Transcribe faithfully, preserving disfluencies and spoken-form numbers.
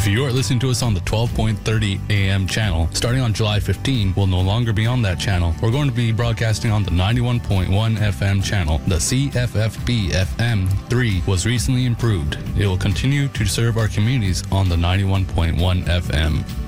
you are listening to us on the twelve point thirty A M channel, starting on July fifteenth, we'll no longer be on that channel. We're going to be broadcasting on the ninety-one point one F M channel. The C F F B F M three was recently improved. It will continue to serve our communities on the ninety-one point one F M.